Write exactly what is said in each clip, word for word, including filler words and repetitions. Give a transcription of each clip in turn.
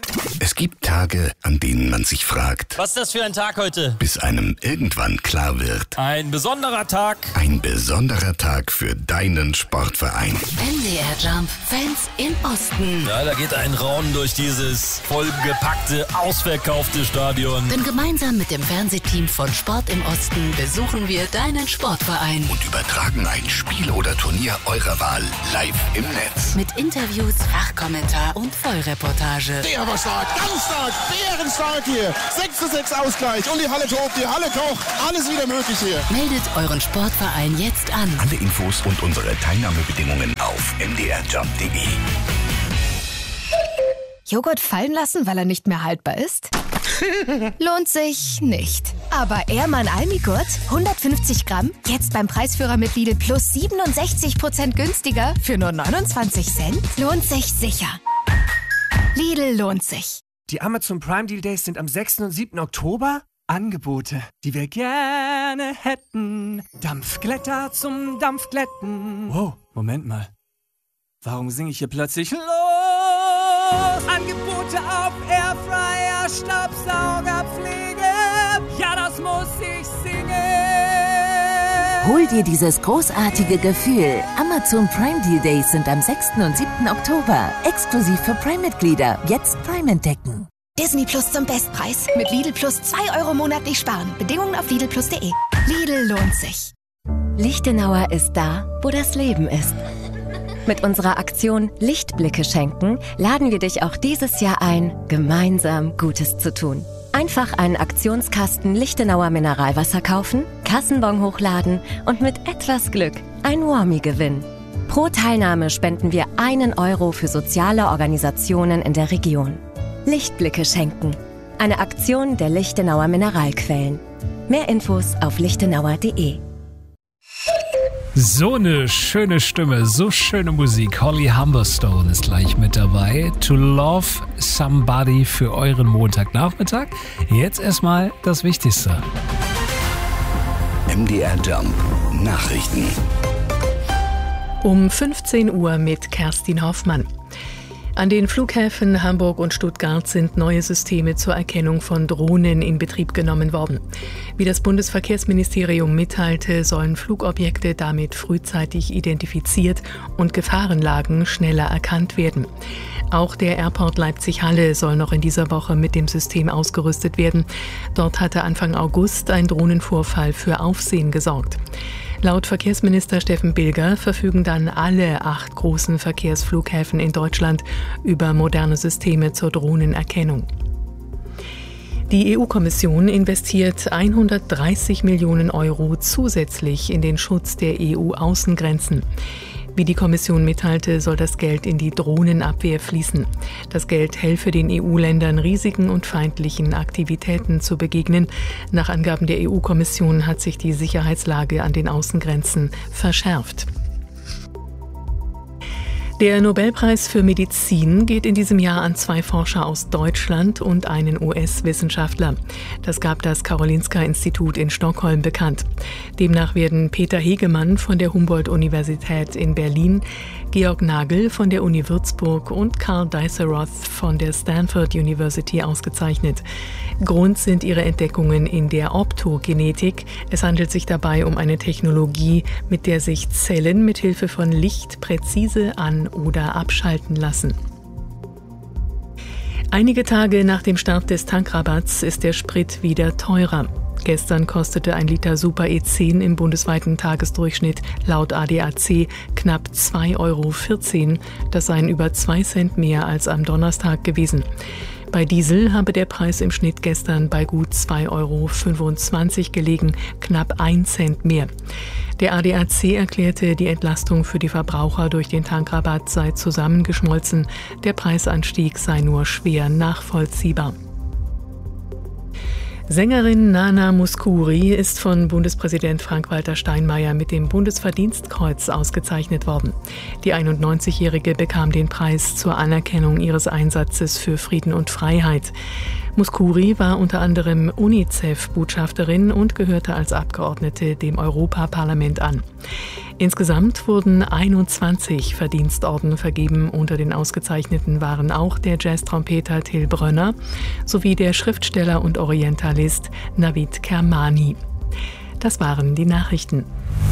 Es gibt Tage, an denen man sich fragt, was ist das für ein Tag heute? Bis einem irgendwann klar wird. Ein besonderer Tag. Ein besonderer Tag für deinen Sportverein. M D R Jump Fans im Osten. Ja, da geht ein Raunen durch dieses vollgepackte, ausverkaufte Stadion. Denn gemeinsam mit dem Fernsehteam von Sport im Osten besuchen wir deinen Sportverein. Und übertragen ein Spiel oder Turnier eurer Wahl live im Netz. Mit Interviews, Fachkommentar und Vollreportage. Der war stark, ganz stark, bärenstark hier. sechs zu sechs Ausgleich und die Halle tobt, die Halle kocht. Alles wieder möglich hier. Meldet euren Sportverein jetzt an. Alle Infos und unsere Teilnahmebedingungen auf m d r jump punkt d e. Joghurt fallen lassen, weil er nicht mehr haltbar ist? Lohnt sich nicht. Aber Ehrmann Almigurt, hundertfünfzig Gramm, jetzt beim Preisführer mit Lidl Plus siebenundsechzig Prozent günstiger für nur neunundzwanzig Cent? Lohnt sich sicher. Lidl lohnt sich. Die Amazon Prime Deal Days sind am sechsten und siebten Oktober. Angebote, die wir gerne hätten. Dampfglätter zum Dampfglätten. Wow, Moment mal. Warum singe ich hier plötzlich los? Angebote auf Airfryer, Staubsauger, Pflege. Ja, das muss ich singen. Hol dir dieses großartige Gefühl. Amazon Prime Deal Days sind am sechsten und siebten Oktober. Exklusiv für Prime-Mitglieder. Jetzt Prime entdecken. Disney Plus zum Bestpreis. Mit Lidl Plus zwei Euro monatlich sparen. Bedingungen auf lidl plus punkt de. Lidl lohnt sich. Lichtenauer ist da, wo das Leben ist. Mit unserer Aktion Lichtblicke schenken laden wir dich auch dieses Jahr ein, gemeinsam Gutes zu tun. Einfach einen Aktionskasten Lichtenauer Mineralwasser kaufen, Kassenbon hochladen und mit etwas Glück ein Warmie gewinnen. Pro Teilnahme spenden wir einen Euro für soziale Organisationen in der Region. Lichtblicke schenken. Eine Aktion der Lichtenauer Mineralquellen. Mehr Infos auf lichtenauer punkt de. So eine schöne Stimme, so schöne Musik. Holly Humberstone ist gleich mit dabei. To Love Somebody für euren Montagnachmittag. Jetzt erstmal das Wichtigste. M D R Jump Nachrichten. Um fünfzehn Uhr mit Kerstin Hoffmann. An den Flughäfen Hamburg und Stuttgart sind neue Systeme zur Erkennung von Drohnen in Betrieb genommen worden. Wie das Bundesverkehrsministerium mitteilte, sollen Flugobjekte damit frühzeitig identifiziert und Gefahrenlagen schneller erkannt werden. Auch der Airport Leipzig-Halle soll noch in dieser Woche mit dem System ausgerüstet werden. Dort hatte Anfang August ein Drohnenvorfall für Aufsehen gesorgt. Laut Verkehrsminister Steffen Bilger verfügen dann alle acht großen Verkehrsflughäfen in Deutschland über moderne Systeme zur Drohnenerkennung. Die E U-Kommission investiert hundertdreißig Millionen Euro zusätzlich in den Schutz der E U-Außengrenzen. Wie die Kommission mitteilte, soll das Geld in die Drohnenabwehr fließen. Das Geld helfe den E U-Ländern, Risiken und feindlichen Aktivitäten zu begegnen. Nach Angaben der E U-Kommission hat sich die Sicherheitslage an den Außengrenzen verschärft. Der Nobelpreis für Medizin geht in diesem Jahr an zwei Forscher aus Deutschland und einen U S-Wissenschaftler. Das gab das Karolinska-Institut in Stockholm bekannt. Demnach werden Peter Hegemann von der Humboldt-Universität in Berlin, Georg Nagel von der Uni Würzburg und Karl Diceroth von der Stanford University ausgezeichnet. Grund sind ihre Entdeckungen in der Optogenetik. Es handelt sich dabei um eine Technologie, mit der sich Zellen mit Hilfe von Licht präzise an- oder abschalten lassen. Einige Tage nach dem Start des Tankrabatts ist der Sprit wieder teurer. Gestern kostete ein Liter Super E zehn im bundesweiten Tagesdurchschnitt laut A D A C knapp zwei Euro vierzehn. Das seien über zwei Cent mehr als am Donnerstag gewesen. Bei Diesel habe der Preis im Schnitt gestern bei gut zwei Euro fünfundzwanzig gelegen, knapp ein Cent mehr. Der A D A C erklärte, die Entlastung für die Verbraucher durch den Tankrabatt sei zusammengeschmolzen. Der Preisanstieg sei nur schwer nachvollziehbar. Sängerin Nana Mouskouri ist von Bundespräsident Frank-Walter Steinmeier mit dem Bundesverdienstkreuz ausgezeichnet worden. Die einundneunzigjährige bekam den Preis zur Anerkennung ihres Einsatzes für Frieden und Freiheit. Mouskouri war unter anderem UNICEF-Botschafterin und gehörte als Abgeordnete dem Europaparlament an. Insgesamt wurden einundzwanzig Verdienstorden vergeben. Unter den Ausgezeichneten waren auch der Jazztrompeter Till Brönner sowie der Schriftsteller und Orientalist Navid Kermani. Das waren die Nachrichten.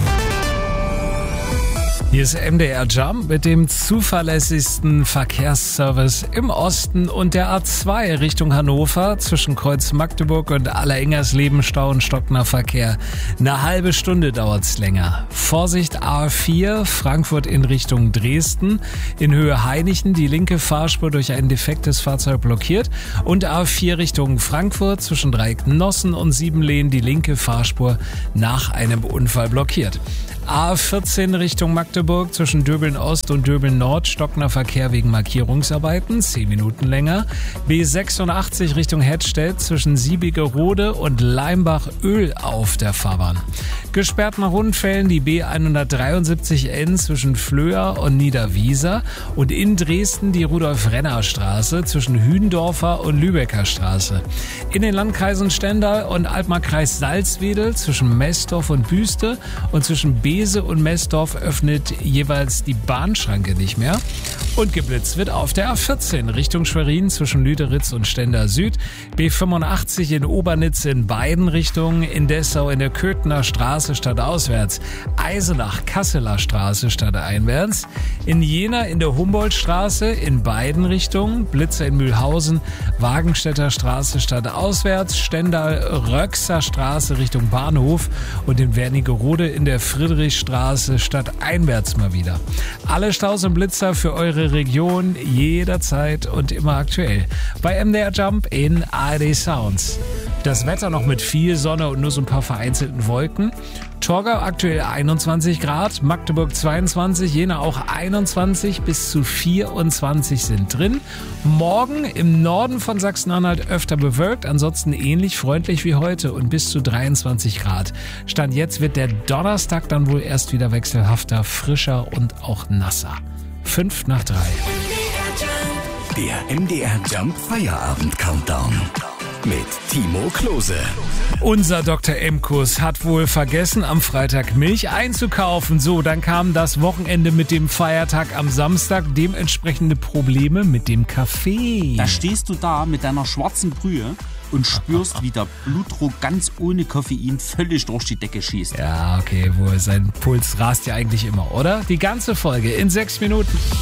Hier ist M D R Jump mit dem zuverlässigsten Verkehrsservice im Osten und der A zwei Richtung Hannover zwischen Kreuz Magdeburg und Allerengersleben Stau und stockender Verkehr. Eine halbe Stunde dauert's länger. Vorsicht A vier Frankfurt in Richtung Dresden. In Höhe Hainichen die linke Fahrspur durch ein defektes Fahrzeug blockiert und A vier Richtung Frankfurt zwischen Dreiecknossen und Siebenlehen die linke Fahrspur nach einem Unfall blockiert. A vierzehn Richtung Magdeburg zwischen Döbeln Ost und Döbeln Nord stockender Verkehr wegen Markierungsarbeiten, zehn Minuten länger. B sechsundachtzig Richtung Hettstedt zwischen Siebigerode und Leimbach Öl auf der Fahrbahn. Gesperrt nach Unfällen die B hundertdreiundsiebzig N zwischen Flöa und Niederwieser und in Dresden die Rudolf-Renner-Straße zwischen Hündorfer und Lübecker Straße. In den Landkreisen Stendal und Altmark-Kreis Salzwedel zwischen Messdorf und Büste und zwischen Bese und Messdorf öffnet jeweils die Bahnschranke nicht mehr. Und geblitzt wird auf der A vierzehn Richtung Schwerin zwischen Lüderitz und Stendal Süd, B fünfundachtzig in Obernitz in beiden Richtungen, in Dessau in der Köthener Straße stadtauswärts, Eisenach Kasseler Straße stadteinwärts, in Jena in der Humboldtstraße in beiden Richtungen, Blitzer in Mühlhausen, Wagenstädter Straße stadtauswärts, Stendal Röxer Straße Richtung Bahnhof und in Wernigerode in der Friedrichstraße stadteinwärts mal wieder. Alle Staus und Blitzer für eure Region jederzeit und immer aktuell bei M D R Jump in A R D Sounds. Das Wetter noch mit viel Sonne und nur so ein paar vereinzelten Wolken. Torgau aktuell einundzwanzig Grad, Magdeburg zweiundzwanzig, Jena auch einundzwanzig, bis zu vierundzwanzig sind drin. Morgen im Norden von Sachsen-Anhalt öfter bewölkt, ansonsten ähnlich freundlich wie heute und bis zu dreiundzwanzig Grad. Stand jetzt wird der Donnerstag dann wohl erst wieder wechselhafter, frischer und auch nasser. Fünf nach drei. Der M D R Jump Feierabend Countdown mit Timo Klose. Unser Doktor Emkus hat wohl vergessen, am Freitag Milch einzukaufen. So, dann kam das Wochenende mit dem Feiertag am Samstag, dementsprechende Probleme mit dem Kaffee. Da stehst du da mit deiner schwarzen Brühe und spürst, wie der Blutdruck ganz ohne Koffein völlig durch die Decke schießt. Ja, okay, wohl, sein Puls rast ja eigentlich immer, oder? Die ganze Folge in sechs Minuten.